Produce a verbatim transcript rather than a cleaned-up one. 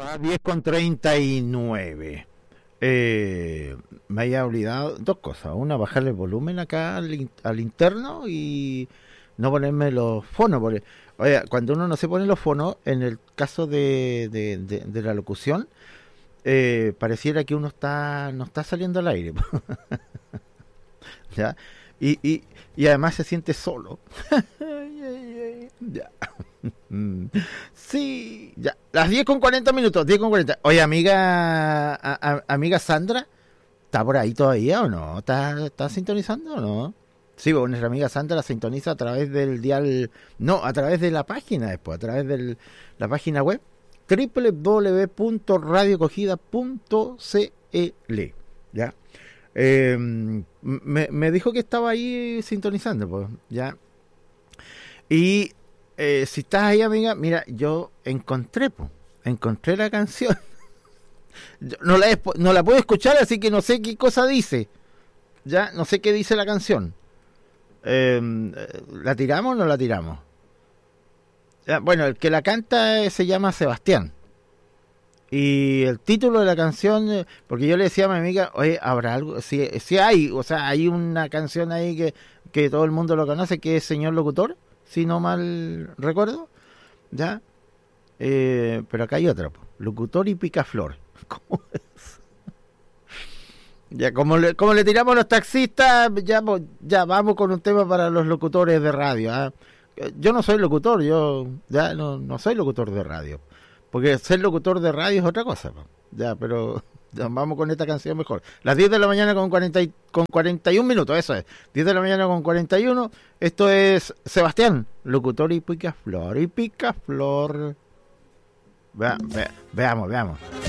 a diez con treinta y nueve. Eh, me había olvidado dos cosas. Una, bajarle el volumen acá al, in- al interno y no ponerme los fonos. Porque, oye, cuando uno no se pone los fonos, en el caso de, de, de, de la locución, eh, pareciera que uno está no está saliendo al aire. ¿Ya? Y, y, y además se siente solo. Ay, ay, ay. Ya. Mm. Sí, ya. Las diez con cuarenta minutos, diez con cuarenta. Oye, amiga, a- a- amiga Sandra, ¿está por ahí todavía o no? ¿Está, está sintonizando o no? Sí, bueno, nuestra amiga Sandra la sintoniza a través del dial, no, a través de la página después, a través de la página web doble u doble u doble u punto radio cogida punto c l. ¿Ya? Eh, me, me dijo que estaba ahí sintonizando, pues, ¿ya? Y eh, si estás ahí, amiga, mira, yo encontré, pues, encontré la canción. Yo no la, he- no la puedo escuchar, así que no sé qué cosa dice. Ya, no sé qué dice la canción. Eh, ¿La tiramos o no la tiramos? Ya, bueno, el que la canta eh, se llama Sebastián. Y el título de la canción, eh, porque yo le decía a mi amiga, oye, habrá algo, si, si hay, o sea, hay una canción ahí que, que todo el mundo lo conoce, que es Señor Locutor, si no mal recuerdo, ¿ya? Eh, pero acá hay otra, po, Locutor y Picaflor. ¿Cómo es? Ya, como le, como le tiramos a los taxistas, ya, po, ya vamos con un tema para los locutores de radio. ¿Ah? Eh, Yo no soy locutor, yo ya no, no soy locutor de radio. Porque ser locutor de radio es otra cosa, po. Ya, pero ya, vamos con esta canción mejor. Las diez de la mañana con cuarenta y- con cuarenta y un minutos, eso es. Diez de la mañana con cuarenta y uno. Esto es Sebastián, locutor y Picaflor. Y Picaflor. Vea- ve- veamos, veamos.